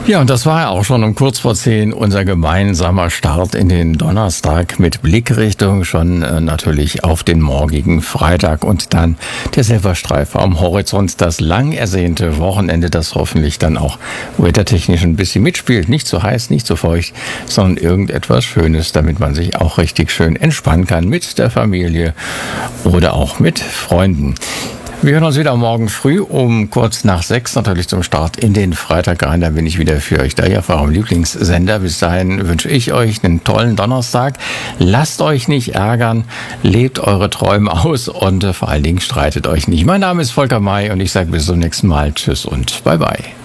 Ja, und das war ja auch schon um kurz vor 10 unser gemeinsamer Start in den Donnerstag mit Blickrichtung schon natürlich auf den morgigen Freitag und dann der Silberstreifen am Horizont, das lang ersehnte Wochenende, das hoffentlich dann auch wettertechnisch ein bisschen mitspielt. Nicht zu heiß, nicht zu feucht, sondern irgendetwas Schönes, damit man sich auch richtig schön entspannen kann mit der Familie oder auch mit Freunden. Wir hören uns wieder morgen früh um kurz nach 6 natürlich zum Start in den Freitag rein. Da bin ich wieder für euch da, ja, vor eurem Lieblingssender. Bis dahin wünsche ich euch einen tollen Donnerstag. Lasst euch nicht ärgern, lebt eure Träume aus und vor allen Dingen streitet euch nicht. Mein Name ist Volker May und ich sage bis zum nächsten Mal. Tschüss und bye bye.